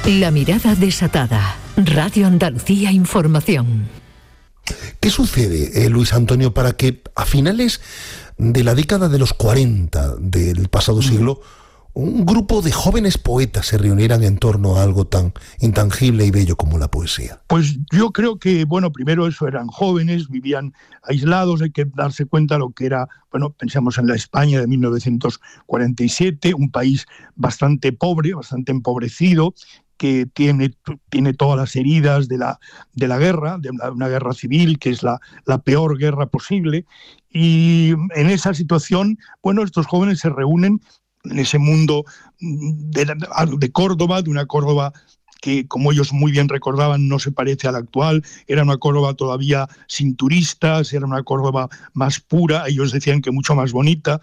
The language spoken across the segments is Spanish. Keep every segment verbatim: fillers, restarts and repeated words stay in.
La mirada desatada. Radio Andalucía Información. ¿Qué sucede, eh, Luis Antonio, para que a finales de la década de los cuarenta del pasado siglo un grupo de jóvenes poetas se reunieran en torno a algo tan intangible y bello como la poesía? Pues yo creo que, bueno, primero eso, eran jóvenes, vivían aislados, hay que darse cuenta de lo que era, bueno, pensamos en la España de mil novecientos cuarenta y siete, un país bastante pobre, bastante empobrecido, que tiene, tiene todas las heridas de la, de la guerra, de la, una guerra civil, que es la, la peor guerra posible, y en esa situación, bueno, estos jóvenes se reúnen en ese mundo de, de Córdoba, de una Córdoba que, como ellos muy bien recordaban, no se parece a la actual, era una Córdoba todavía sin turistas, era una Córdoba más pura, ellos decían que mucho más bonita,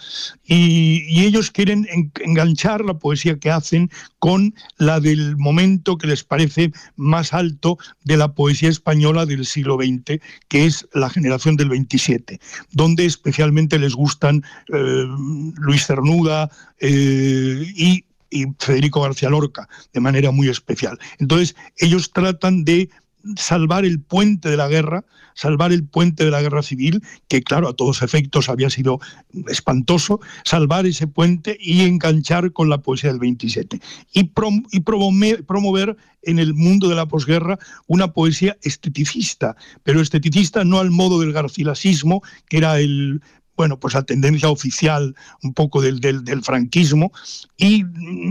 y, y ellos quieren en, enganchar la poesía que hacen con la del momento que les parece más alto de la poesía española del siglo veinte, que es la generación del veintisiete, donde especialmente les gustan eh, Luis Cernuda eh, y y Federico García Lorca, de manera muy especial. Entonces, ellos tratan de salvar el puente de la guerra, salvar el puente de la guerra civil, que claro, a todos efectos había sido espantoso, salvar ese puente y enganchar con la poesía del veintisiete. Y, prom- y promover, promover en el mundo de la posguerra una poesía esteticista, pero esteticista no al modo del garcilasismo, que era el... bueno, pues la tendencia oficial un poco del, del, del franquismo y,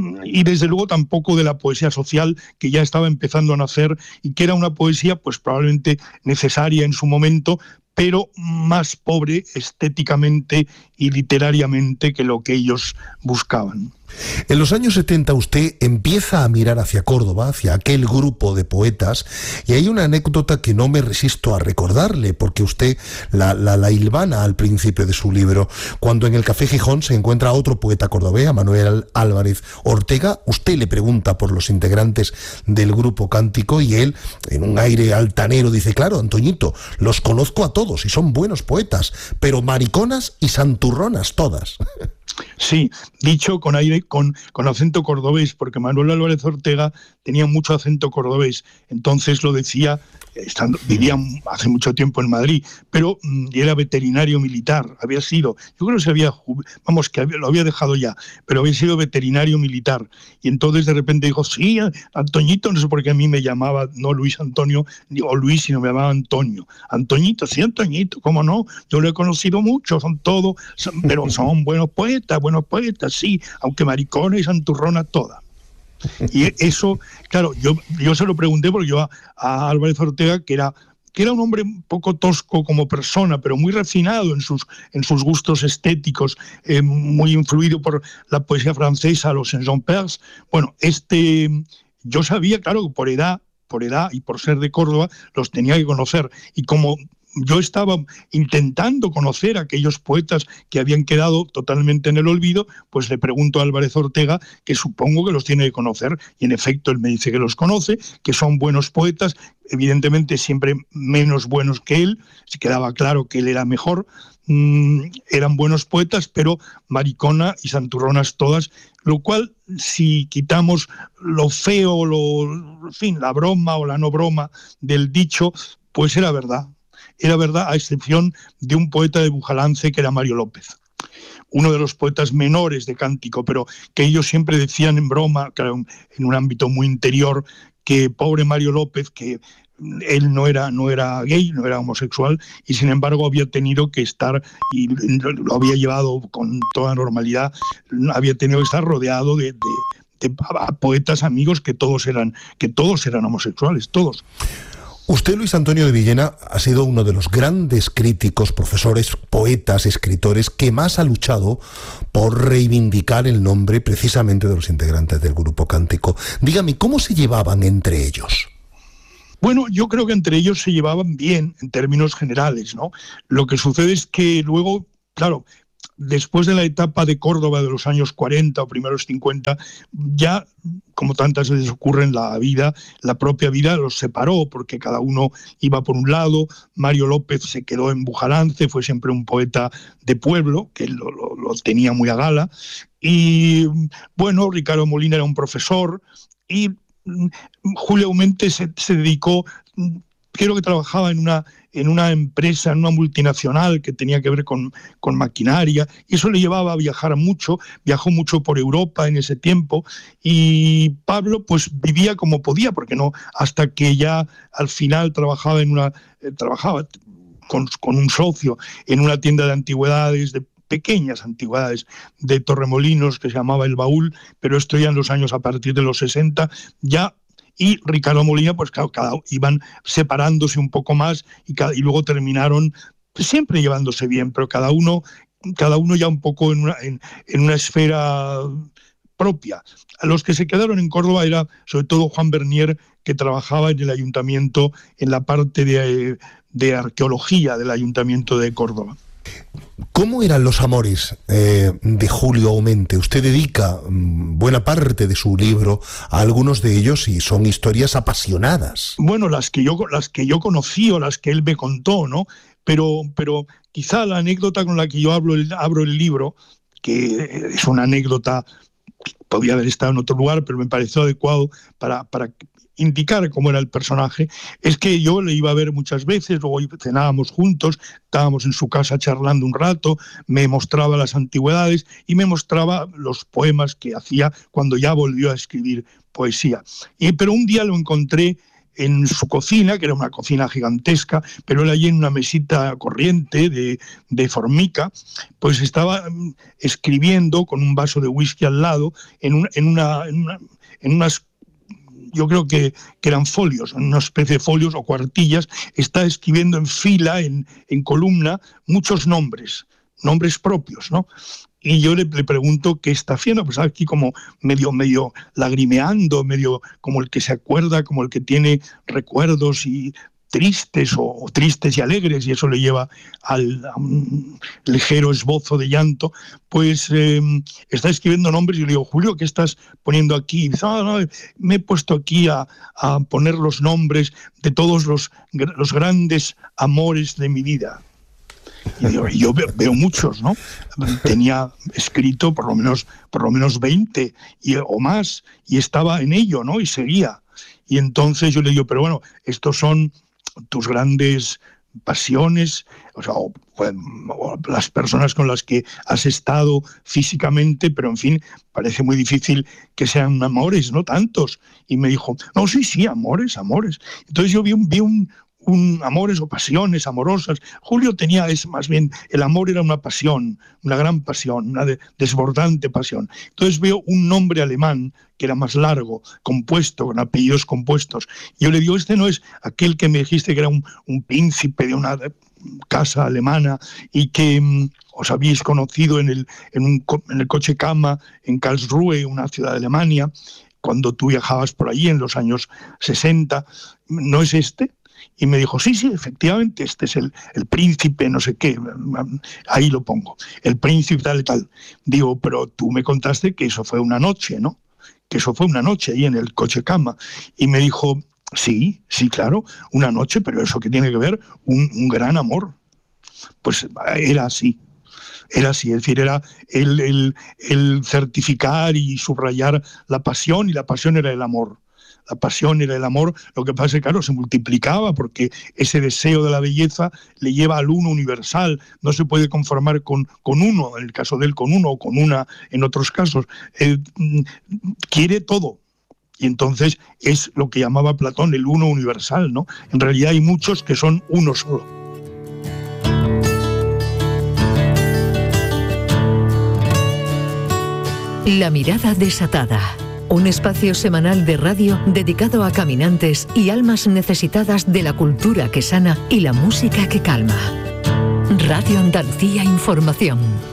y desde luego tampoco de la poesía social que ya estaba empezando a nacer y que era una poesía pues probablemente necesaria en su momento, pero más pobre estéticamente y literariamente que lo que ellos buscaban. En los años setenta usted empieza a mirar hacia Córdoba, hacia aquel grupo de poetas, y hay una anécdota que no me resisto a recordarle, porque usted la, la, la hilvana al principio de su libro. Cuando en el Café Gijón se encuentra otro poeta cordobés, Manuel Álvarez Ortega, usted le pregunta por los integrantes del grupo Cántico y él, en un aire altanero, dice: claro, Antoñito, los conozco a todos y son buenos poetas, pero mariconas y santurronas todas. Sí, dicho con aire, con, con acento cordobés, porque Manuel Álvarez Ortega tenía mucho acento cordobés, entonces lo decía, estando, vivía hace mucho tiempo en Madrid, pero mm, era veterinario militar, había sido, yo creo que se había, vamos, que había, lo había dejado ya, pero había sido veterinario militar, y entonces de repente dijo: sí, Antoñito, no sé por qué a mí me llamaba, no Luis Antonio, o Luis, sino me llamaba Antonio, Antoñito, sí, Antoñito, cómo no, yo lo he conocido mucho, son todos, son, pero son buenos poetas, buenos poetas, sí, aunque maricona y santurrona toda. Y eso, claro, yo, yo se lo pregunté porque yo a, a Álvarez Ortega, que era, que era un hombre un poco tosco como persona, pero muy refinado en sus, en sus gustos estéticos, eh, muy influido por la poesía francesa, los Saint-Jean-Perse. Bueno, este, yo sabía, claro, por edad, por edad y por ser de Córdoba, los tenía que conocer. Y como yo estaba intentando conocer a aquellos poetas que habían quedado totalmente en el olvido, pues le pregunto a Álvarez Ortega, que supongo que los tiene que conocer, y en efecto él me dice que los conoce, que son buenos poetas, evidentemente siempre menos buenos que él, se quedaba claro que él era mejor, mmm, eran buenos poetas, pero maricona y santurronas todas, lo cual, si quitamos lo feo, lo, en fin, la broma o la no broma del dicho, pues era verdad. Era verdad, a excepción de un poeta de Bujalance que era Mario López, uno de los poetas menores de Cántico, pero que ellos siempre decían en broma, claro, en un ámbito muy interior, que pobre Mario López, que él no era, no era gay, no era homosexual, y sin embargo había tenido que estar, y lo había llevado con toda normalidad, había tenido que estar rodeado de, de, de poetas amigos que todos eran, que todos eran homosexuales, todos. Usted, Luis Antonio de Villena, ha sido uno de los grandes críticos, profesores, poetas, escritores que más ha luchado por reivindicar el nombre precisamente de los integrantes del grupo Cántico. Dígame, ¿cómo se llevaban entre ellos? Bueno, yo creo que entre ellos se llevaban bien en términos generales, ¿no? Lo que sucede es que luego, claro, después de la etapa de Córdoba de los años cuarenta o primeros cincuenta, ya, como tantas veces ocurre en la vida, la propia vida los separó, porque cada uno iba por un lado. Mario López se quedó en Bujalance, fue siempre un poeta de pueblo, que lo, lo, lo tenía muy a gala, y bueno, Ricardo Molina era un profesor, y Julio Aumente se, se dedicó, creo que trabajaba en una, en una empresa, en una multinacional que tenía que ver con, con maquinaria, y eso le llevaba a viajar mucho, viajó mucho por Europa en ese tiempo, y Pablo pues vivía como podía, porque no, hasta que ya al final trabajaba en una, eh, trabajaba con, con un socio en una tienda de antigüedades, de pequeñas antigüedades de Torremolinos, que se llamaba El Baúl, pero esto ya en los años a partir de los sesenta, ya. Y Ricardo Molina, pues claro, cada, iban separándose un poco más y, cada, y luego terminaron siempre llevándose bien, pero cada uno, cada uno ya un poco en una, en, en una esfera propia. A los que se quedaron en Córdoba era sobre todo Juan Bernier, que trabajaba en el ayuntamiento, en la parte de, de arqueología del ayuntamiento de Córdoba. ¿Cómo eran los amores eh, de Julio Aumente? Usted dedica mmm, buena parte de su libro a algunos de ellos y son historias apasionadas. Bueno, las que yo las que yo conocí o las que él me contó, ¿no? Pero, pero quizá la anécdota con la que yo hablo el, abro el libro, que es una anécdota que podría haber estado en otro lugar, pero me pareció adecuado para, para indicar cómo era el personaje, es que yo le iba a ver muchas veces, luego cenábamos juntos, estábamos en su casa charlando un rato, me mostraba las antigüedades y me mostraba los poemas que hacía cuando ya volvió a escribir poesía. Y, pero un día lo encontré en su cocina, que era una cocina gigantesca, pero él allí en una mesita corriente de, de formica, pues estaba escribiendo con un vaso de whisky al lado, en, un, en, una, en, una, en unas yo creo que, que eran folios, una especie de folios o cuartillas, está escribiendo en fila, en, en columna, muchos nombres, nombres propios, ¿no? Y yo le, le pregunto qué está haciendo, pues aquí como medio, medio lagrimeando, medio como el que se acuerda, como el que tiene recuerdos y tristes o, o tristes y alegres, y eso le lleva al, a un ligero esbozo de llanto, pues eh, está escribiendo nombres y le digo, Julio, ¿qué estás poniendo aquí? Y dice, ah, no, me he puesto aquí a, a poner los nombres de todos los, los grandes amores de mi vida. Y digo, yo veo, veo muchos, ¿no? Tenía escrito por lo menos, por lo menos veinte y, o más, y estaba en ello, ¿no? Y seguía. Y entonces yo le digo, pero bueno, estos son tus grandes pasiones, o sea, o, o las personas con las que has estado físicamente, pero en fin, parece muy difícil que sean amores, no tantos. Y me dijo, no, sí, sí, amores, amores. Entonces yo vi un, vi un, un amores o pasiones amorosas. Julio tenía, es más bien, el amor era una pasión, una gran pasión, una de, desbordante pasión. Entonces veo un nombre alemán que era más largo, compuesto, con apellidos compuestos. Yo le digo, este no es aquel que me dijiste que era un, un príncipe de una casa alemana y que um, os habéis conocido en el, en, un, en el coche cama en Karlsruhe, una ciudad de Alemania, cuando tú viajabas por allí en los años sesenta. ¿No es este? Y me dijo, sí, sí, efectivamente, este es el, el príncipe, no sé qué, ahí lo pongo, el príncipe tal y tal. Digo, pero tú me contaste que eso fue una noche, ¿no? Que eso fue una noche ahí en el coche cama. Y me dijo, sí, sí, claro, una noche, pero eso que tiene que ver, un, un gran amor. Pues era así. Era así, es decir, era el, el, el certificar y subrayar la pasión, y la pasión era el amor. La pasión era el amor, lo que pasa es que, claro, se multiplicaba porque ese deseo de la belleza le lleva al uno universal, no se puede conformar con, con uno, en el caso de él con uno o con una en otros casos, eh, quiere todo. Y entonces es lo que llamaba Platón el uno universal, ¿no? En realidad hay muchos que son uno solo. La mirada desatada. Un espacio semanal de radio dedicado a caminantes y almas necesitadas de la cultura que sana y la música que calma. Radio Andalucía Información.